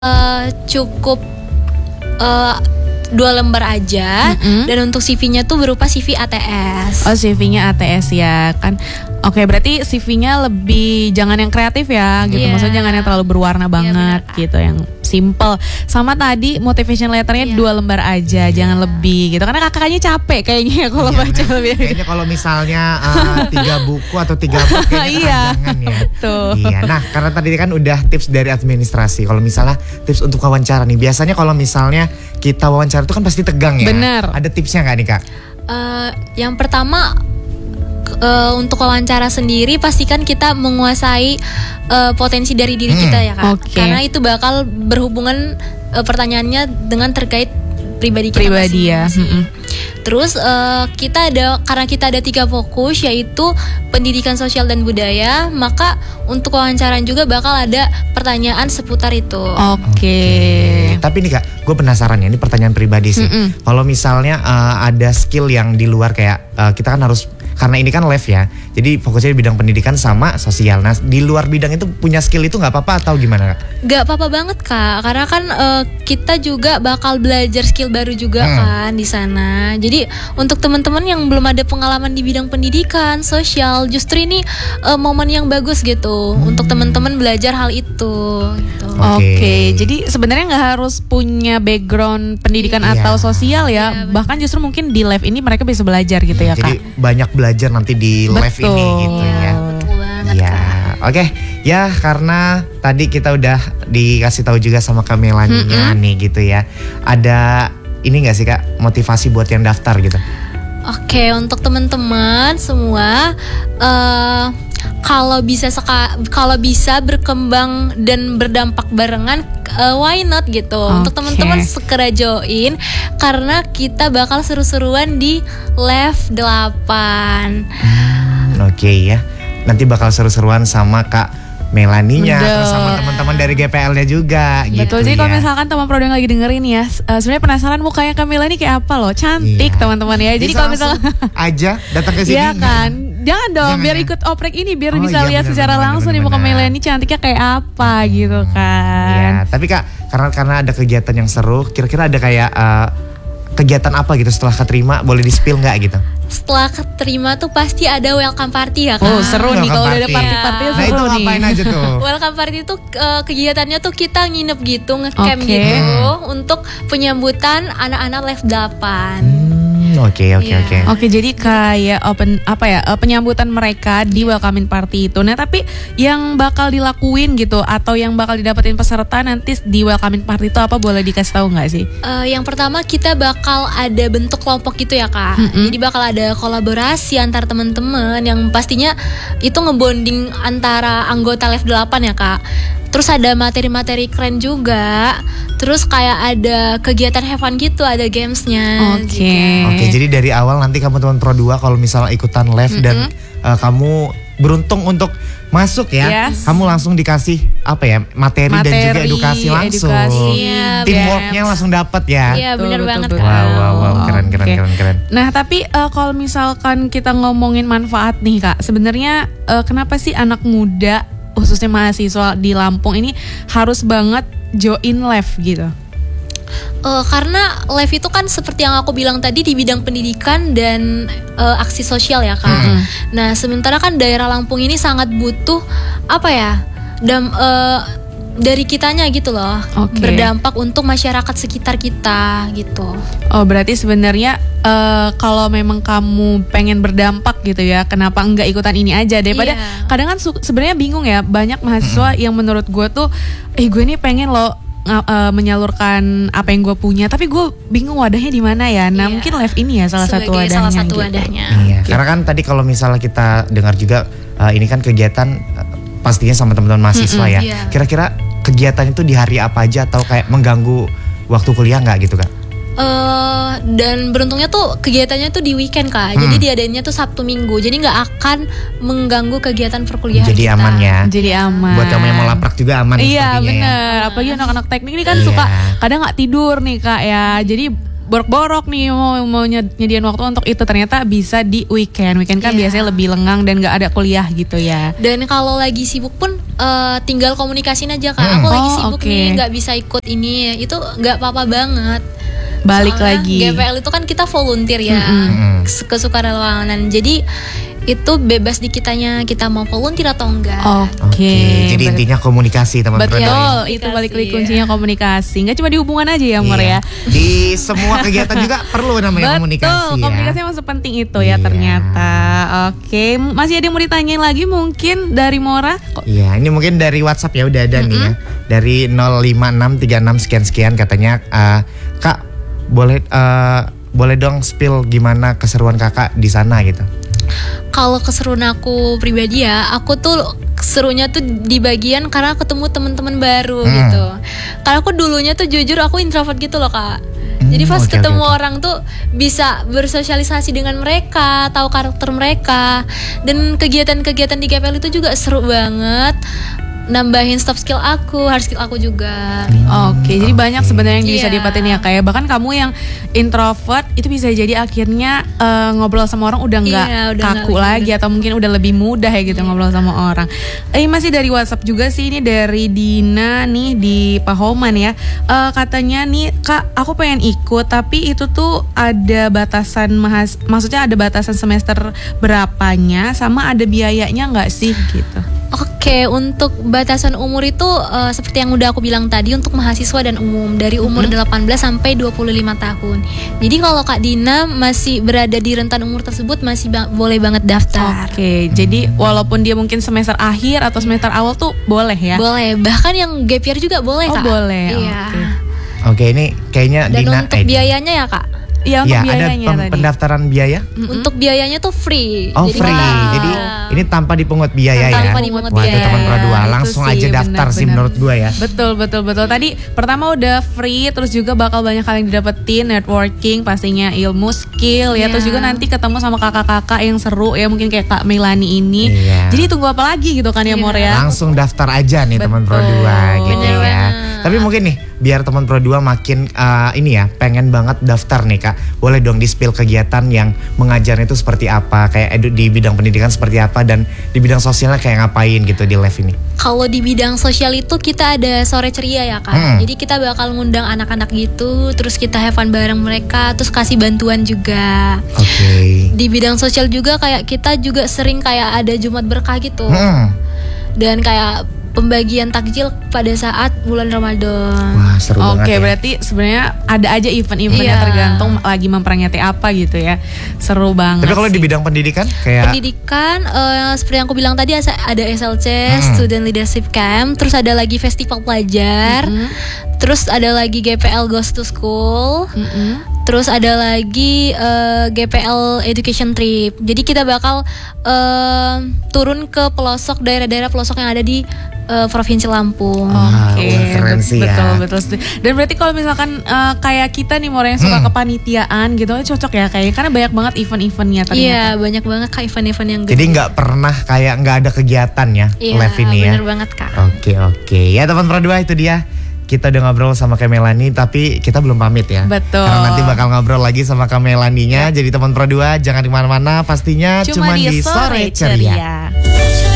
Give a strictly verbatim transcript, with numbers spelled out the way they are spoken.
Uh, cukup uh, dua lembar aja, mm-hmm. dan untuk C V-nya tuh berupa C V A T S. Oh, C V-nya A T S ya kan. Oke, berarti C V-nya lebih jangan yang kreatif ya gitu. Yeah. Maksudnya jangan yang terlalu berwarna banget yeah, gitu, yang simple. Sama tadi motivation letternya yeah. dua lembar aja, yeah. jangan lebih gitu. Karena kakaknya capek kayaknya kalau yeah, baca bener. lebih. Kayaknya kalau misalnya uh, tiga buku atau tiga bab kayaknya iya, kepanjangan ya. Betul. Iya. Nah, karena tadi kan udah tips dari administrasi. Kalau misalnya tips untuk wawancara nih, biasanya kalau misalnya kita wawancara itu kan pasti tegang ya. Benar. Ada tipsnya nggak nih Kak? Uh, yang pertama, Uh, untuk wawancara sendiri pastikan kita menguasai uh, potensi dari diri hmm. kita ya Kak. Okay. Karena itu bakal berhubungan uh, pertanyaannya dengan terkait pribadi kita pribadi ya. Hmm. Terus uh, kita ada karena kita ada tiga fokus, yaitu pendidikan sosial dan budaya, maka untuk wawancara juga bakal ada pertanyaan seputar itu. Oke. Okay. Okay. Tapi nih Kak, gue penasaran ya, ini pertanyaan pribadi sih. Mm-mm. Kalau misalnya uh, ada skill yang di luar kayak uh, kita kan harus, karena ini kan live ya, jadi fokusnya di bidang pendidikan sama sosial. Nah, di luar bidang itu punya skill itu nggak apa-apa atau gimana Kak? Nggak apa-apa banget Kak, karena kan uh, kita juga bakal belajar skill baru juga hmm. kan di sana. Jadi untuk teman-teman yang belum ada pengalaman di bidang pendidikan sosial, justru ini uh, momen yang bagus gitu hmm. untuk teman-teman belajar hal itu. Gitu. Oke, okay. okay. Jadi sebenarnya nggak harus punya background pendidikan yeah. atau sosial ya, yeah, bahkan justru mungkin di live ini mereka bisa belajar gitu ya Kak. Jadi banyak belajar nanti di live betul. ini gitu ya. Ya, betul banget. Ya, oke. Okay. Ya, karena tadi kita udah dikasih tahu juga sama Kak Melanie-nya nih gitu ya. Ada ini nggak sih Kak motivasi buat yang daftar gitu? Oke, okay, untuk teman-teman semua, uh, kalau bisa seka, kalau bisa berkembang dan berdampak barengan, uh, why not gitu. Okay. Untuk teman-teman segera join karena kita bakal seru-seruan di Live delapan. Hmm, Oke okay, ya. Nanti bakal seru-seruan sama Kak Melanie-nya, terus sama teman-teman dari G P L-nya juga. Betul, gitu jadi ya. kalau misalkan teman pro yang lagi dengerin ya, uh, sebenarnya penasaran mukanya Kak Melanie kayak apa loh, cantik iya. teman-teman ya. Jadi kalau misalkan aja datang ke sini. Iya kan, jangan dong, jangan biar ya. ikut oprek ini, biar oh, bisa iya, lihat bener, secara bener, langsung nih muka Melanie cantiknya kayak apa hmm. gitu kan. Iya, tapi Kak, karena karena ada kegiatan yang seru, kira-kira ada kayak uh, kegiatan apa gitu setelah keterima, boleh di-spill nggak gitu? Setelah keterima tuh pasti ada welcome party ya Kak. Oh seru nih kalau udah ada party-party ya. seru nah, itu nih. ngapain aja tuh? Welcome party tuh uh, kegiatannya tuh kita nginep gitu, ngecamp okay. gitu untuk penyambutan anak-anak Live delapan. Oke oke oke. Oke, jadi kayak open apa ya penyambutan mereka di welcoming party itu. Nah tapi yang bakal dilakuin gitu atau yang bakal didapetin peserta nanti di welcoming party itu apa, boleh dikasih tahu nggak sih? Uh, yang pertama kita bakal ada bentuk kelompok gitu ya Kak. Mm-hmm. Jadi bakal ada kolaborasi antar teman-teman yang pastinya itu ngebonding antara anggota Live delapan ya Kak. Terus ada materi-materi keren juga. Terus kayak ada kegiatan have fun gitu, ada gamesnya. Oke. Okay. Oke, okay, jadi dari awal nanti kamu teman Pro dua kalau misalnya ikutan live mm-hmm. dan uh, kamu beruntung untuk masuk ya, yes. kamu langsung dikasih apa ya materi, materi dan juga edukasi langsung. Edukasi, ya, teamworknya langsung dapat ya. Iya benar banget Kak. Wow wow wow keren keren okay. keren keren. Nah tapi uh, kalau misalkan kita ngomongin manfaat nih Kak, sebenarnya uh, kenapa sih anak muda khususnya mahasiswa di Lampung ini harus banget join live gitu? Uh, karena live itu kan seperti yang aku bilang tadi di bidang pendidikan dan uh, aksi sosial ya Kak. Mm-hmm. Nah sementara kan daerah Lampung ini sangat butuh apa ya dam, uh, dari kitanya gitu loh, okay. berdampak untuk masyarakat sekitar kita gitu. Oh berarti sebenarnya uh, kalau memang kamu pengen berdampak gitu ya, kenapa enggak ikutan ini aja daripada yeah. kadang kan su- sebenarnya bingung ya, banyak mahasiswa mm-hmm. yang menurut gue tuh, eh gue nih pengen loh uh, menyalurkan apa yang gue punya, tapi gue bingung wadahnya di mana ya. Nah yeah. mungkin live ini ya salah Sebagai satu wadahnya. Salah satu gitu. wadahnya. Iya, gitu. Karena kan tadi kalau misalnya kita dengar juga uh, ini kan kegiatan uh, pastinya sama teman-teman mahasiswa mm-hmm, ya. Yeah. Kira-kira kegiatan itu di hari apa aja atau kayak mengganggu waktu kuliah nggak gitu Kak? Uh, dan beruntungnya tuh kegiatannya tuh di weekend Kak. Hmm. Jadi diadainnya tuh Sabtu Minggu. Jadi nggak akan mengganggu kegiatan perkuliahan Jadi kita. aman ya. Jadi aman. Buat kamu yang mau laprak juga aman. Iya benar. Ya. Apalagi anak-anak teknik ini kan iya. suka kadang nggak tidur nih Kak ya. Jadi borok-borok nih mau mau nyediain waktu untuk itu, ternyata bisa di weekend. Weekend kan yeah. biasanya lebih lengang dan nggak ada kuliah gitu ya. Dan kalau lagi sibuk pun uh, tinggal komunikasin aja Kak. Hmm. Aku lagi Oh, sibuk oke. nih, nggak bisa ikut ini. Itu nggak apa-apa banget. Balik Soalnya lagi. G P L itu kan kita volunteer ya, Mm-mm. kesukarelawanan. Jadi itu bebas di kitanya, kita mau volunteer atau enggak. Oke. Jadi ber- intinya komunikasi teman-teman. Betul, Komunikasi, itu balik lagi ya. kuncinya komunikasi. Nggak cuma di hubungan aja ya, Mor Iya. ya. Di semua kegiatan juga perlu namanya komunikasi Betul, ya. komunikasi emang sepenting itu Iya. ya ternyata. Oke, m- masih ada yang mau ditanyain lagi mungkin dari Mora? Kok- Iya, ini mungkin dari WhatsApp ya udah ada nih ya. Dari nol lima enam tiga enam sekian-sekian katanya eh, Kak, boleh eh, boleh dong spill gimana keseruan Kakak di sana gitu. Kalau keseruan aku pribadi ya, aku tuh serunya tuh di bagian karena ketemu teman-teman baru Hmm. gitu. Karena aku dulunya tuh jujur aku introvert gitu loh Kak. Jadi pas oke, oke, ketemu oke. orang tuh bisa bersosialisasi dengan mereka, tahu karakter mereka, dan kegiatan-kegiatan di K P L itu juga seru banget. Nambahin soft skill aku, hard skill aku juga. Oke, jadi banyak sebenarnya yang bisa Iya. didapatin ya kayak bahkan kamu yang introvert itu bisa jadi akhirnya eh, ngobrol sama orang udah nggak Iya, udah kaku nggak lagi atau mungkin udah lebih mudah ya gitu ngobrol sama orang. Eh masih dari WhatsApp juga sih, ini dari Dina nih di Pahoman ya. Eh, katanya nih Kak, aku pengen ikut tapi itu tuh ada batasan mahas, maksudnya ada batasan semester berapanya sama ada biayanya nggak sih gitu. Oke, untuk batasan umur itu eh, seperti yang udah aku bilang tadi untuk mahasiswa dan umum dari umur delapan belas sampai dua puluh lima tahun. Jadi kalau Kak Dina masih berada di rentan umur tersebut masih ba- boleh banget daftar. Oke, jadi walaupun dia mungkin semester akhir atau semester awal tuh boleh ya? Boleh, bahkan yang gap year juga boleh Oh, Kak. boleh, Iya. oke. Oke, ini kayaknya Dan Dina untuk eh, biayanya ya Kak. Iya, untuk ya, ada biayanya pem- tadi. pendaftaran biaya? Untuk biayanya tuh free. Oh, Jadi free. kita- Jadi ini tanpa dipungut biaya ya. Tanpa dipungut Wah, itu biaya. teman Pro dua Itu langsung sih, aja daftar benar, sih benar. menurut gua ya. Betul, betul, betul. Tadi pertama udah free, terus juga bakal banyak hal yang didapetin, networking, pastinya ilmu, skill ya. Iya. Terus juga nanti ketemu sama kakak-kakak yang seru ya, mungkin kayak Kak Melani ini. Iya. Jadi tunggu apa lagi gitu kan ya, Mor ya? Langsung daftar aja nih teman Pro Betul. dua gitu Bener ya. banget. Tapi mungkin nih biar teman Pro dua makin eh, ini ya pengen banget daftar nih Kak. Boleh dong di-spill kegiatan yang mengajarnya itu seperti apa, kayak edu di bidang pendidikan seperti apa dan di bidang sosialnya kayak ngapain gitu di live ini. Kalau di bidang sosial itu kita ada sore ceria ya Kak. Hmm. Jadi kita bakal ngundang anak-anak gitu, terus kita have fun bareng mereka, terus kasih bantuan juga. Oke. Di bidang sosial juga kayak kita juga sering kayak ada Jumat Berkah gitu. Hmm. Dan kayak pembagian takjil pada saat bulan Ramadan. Wah, seru Oke, banget ya. berarti sebenarnya ada aja event-eventnya Iya. tergantung lagi memperingati apa gitu ya. Seru banget. Tapi kalau di sih. bidang pendidikan kayak Pendidikan eh, seperti yang aku bilang tadi ada S L C, Hmm. Student Leadership Camp, terus ada lagi festival pelajar, terus ada lagi G P L Goes to School, Mm-mm. terus ada lagi eh, G P L Education Trip. Jadi kita bakal eh, turun ke pelosok daerah-daerah pelosok yang ada di eh, Provinsi Lampung. Wah, Oke, wah, keren bet- sih ya. betul betul. setuju. Dan berarti kalau misalkan eh, kayak kita nih Mor yang suka Hmm. kepanitiaan gitu, cocok ya kayaknya karena banyak banget event-eventnya ternyata. Iya, banyak banget Kak event-event yang gede. jadi nggak pernah kayak nggak ada kegiatan ya Iya, live ini ya. bener banget Kak. Oke oke ya teman Pro dua itu dia. Kita udah ngobrol sama Kak Melani tapi kita belum pamit ya. Betul. Karena nanti bakal ngobrol lagi sama Kak Melaninya. Jadi teman Pro dua jangan di mana-mana pastinya cuma, di Sore Ceria. ceria.